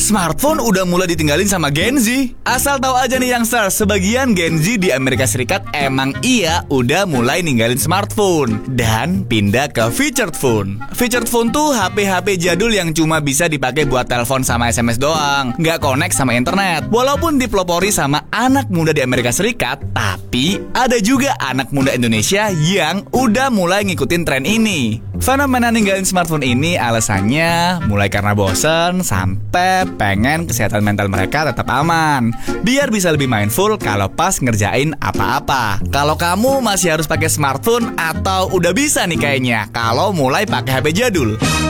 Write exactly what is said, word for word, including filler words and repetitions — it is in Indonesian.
smartphone udah mulai ditinggalin sama Gen Z. Asal tahu aja nih youngsters, sebagian Gen Z di Amerika Serikat emang iya udah mulai ninggalin smartphone dan pindah ke featured phone. Featured phone tuh H P H P jadul yang cuma bisa dipakai buat telepon sama S M S doang, nggak connect sama internet. Walaupun dipelopori sama anak muda di Amerika Serikat, tapi ada juga anak muda Indonesia yang udah mulai ngikutin tren ini. Fenomena ninggalin smartphone ini alasannya mulai karena bosen sampai pengen kesehatan mental mereka tetap aman, biar bisa lebih mindful kalau pas ngerjain apa-apa. Kalau kamu masih harus pakai smartphone atau udah bisa nih kayaknya kalau mulai pakai H P jadul?